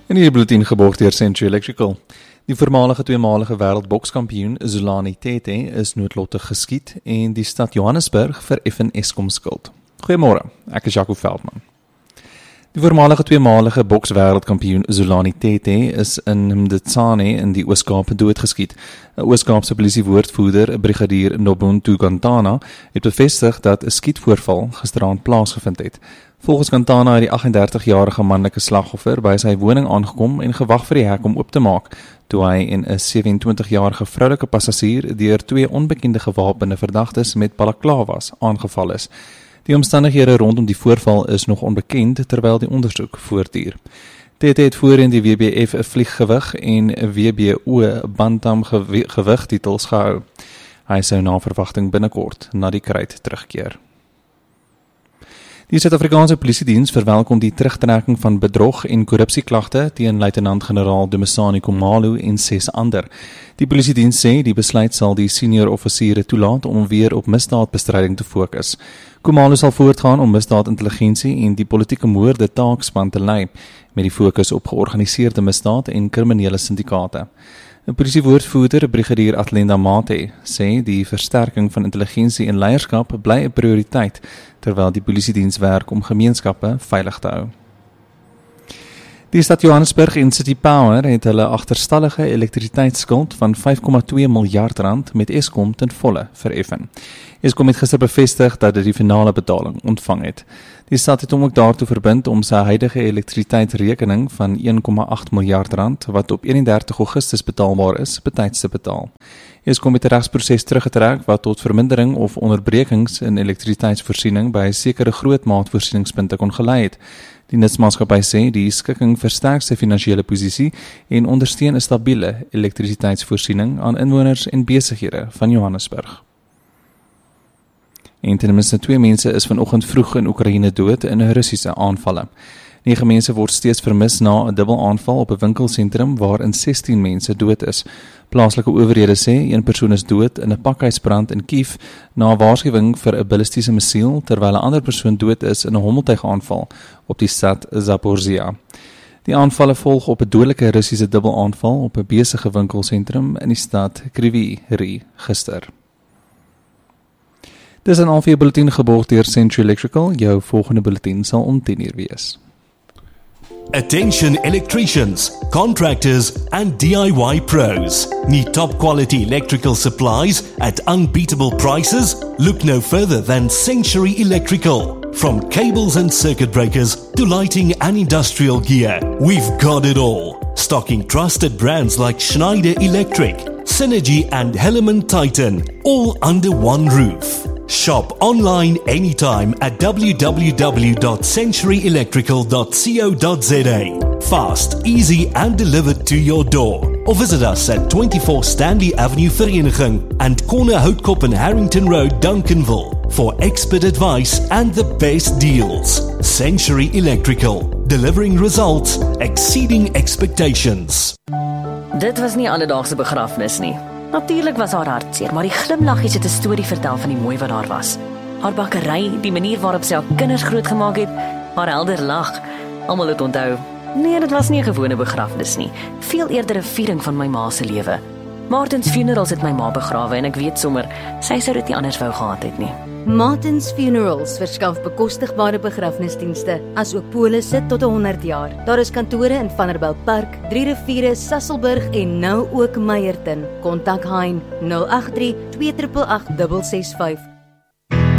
In die bulletin geborg deur Century Electrical. Die voormalige tweemalige wêreldbokskampioen Zolani Tete is noodlottig geskiet en die stad Johannesburg vereffen Eskom skuld. Goeiemôre, ek is Jaco Veldman. Die voormalige tweemalige bokswêreldkampioen Zolani Tete is in Mdetsane in die Oos-Kaap doodgeskiet. 'n Oos-Kaapse polisiewoordvoerder, brigadier Nobuntu Kantana, het bevestig dat 'n skietvoorval gisteraand plaasgevind het. Volgens Kantana het die 38-jarige manlike slagoffer by sy woning aangekom en gewag vir die hek om oop te maak, toe hy en 'n 27-jarige vroulike passasier deur 2 onbekende gewapende verdagtes met balaklavas aangeval is. Die omstandighede rondom die voorval is nog onbekend terwyl die ondersoek voortduur. Tete het voorheen die WBF vlieggewig en WBO bantam gewigtitels gehou. Hy sou na verwagting binnekort na die kruit terugkeer. Die Suid-Afrikaanse Polisiediens verwelkom die terugtrekking van bedrog en korrupsieklagte teen luitenant-generaal Dumisani Khumalo en 6 ander. Die Polisiediens sê die besluit sal die senior offisiere toelaat om weer op misdaadbestryding te fokus. Khumalo sal voortgaan om misdaadintelligensie en die politieke moorde taakspan te lei, met die fokus op georganiseerde misdaad en kriminele syndikate. 'n Polisiewoordvoerder, brigadier Atlenda Mate, sê die versterking van intelligensie en leierskap bly 'n prioriteit, terwyl die polisiediens werk om gemeenskappe veilig te hou. Die stad Johannesburg en City Power het hulle agterstallige elektrisiteitsskuld van 5,2 miljard rand met Eskom ten volle vereffen. Eskom het gister bevestig dat dit die finale betaling ontvang het. Die stad het hom ook daartoe verbind om sy huidige elektrisiteitsrekening van 1,8 miljard rand, wat op 31 Augustus betaalbaar is, betyds te betaal. Eskom het 'n regsproses teruggetrek wat tot vermindering of onderbrekings in elektrisiteitsvoorsiening by sekere groot maatvoorsieningspunte kon gelei het. Die nutsmaatskappy sê die skikking versterk sy finansiële posisie en ondersteun 'n stabiele elektrisiteitsvoorsiening aan inwoners en besighede van Johannesburg. En ten minste 2 mense is vanoggend vroeg in Oekraïne dood in 'n Russiese aanvalle. 9 mense word steeds vermis na 'n dubbelaanval op 'n winkelsentrum waarin 16 mense dood is. Plaaslike owerhede sê 1 persoon is dood in 'n pakhuisbrand in Kiev na 'n waarskuwing vir 'n ballistiese missiel, terwyl 'n ander persoon dood is in 'n hommeltuigaanval op die stad Zaporizhia. Die aanvalle volg op 'n dodelike Russiese dubbelaanval op 'n besige winkelsentrum in die stad Kryvyi Rih gister. Dis 'n halfuur bulletin geborg deur Century Electrical. Jou volgende bulletin sal om 10:00 wees. Attention electricians, contractors and DIY pros. Need top quality electrical supplies at unbeatable prices? Look no further than Century Electrical. From cables and circuit breakers to lighting and industrial gear, we've got it all. Stocking trusted brands like Schneider Electric, Synergy and Helaman Titan, all under one roof. Shop online anytime at www.centuryelectrical.co.za. Fast, easy and delivered to your door. Or visit us at 24 Stanley Avenue Vereniging and Corner Houtkop and Harrington Road, Duncanville for expert advice and the best deals. Century Electrical, delivering results exceeding expectations. Dit was nie alledaagse begrafnis nie. Natuurlik was haar hartseer, maar die glimlaggies het 'n storie vertel van die mooi wat daar was. Haar bakkery, die manier waarop sy haar kinders grootgemaak het, haar helder lag. Almal het onthou. Nee, dit was nie 'n gewone begrafnis nie. Veel eerder 'n viering van my ma se lewe. Martins Funerals het my ma begrawe en ek weet sommer, sy sou dit nie anders wou gehad het nie. Martins Funerals verskaf bekostigbare begrafnisdienste, asook polisse tot 100 jaar. Daar is kantore in Vanderbijl Park, 3 Riviere, Sasolburg en nou ook Meyerton. Kontak Hein 083 288 865.